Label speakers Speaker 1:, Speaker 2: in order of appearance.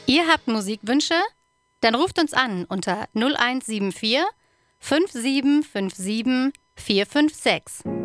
Speaker 1: Ihr habt Musikwünsche? Dann ruft uns an unter 0174 5757 456.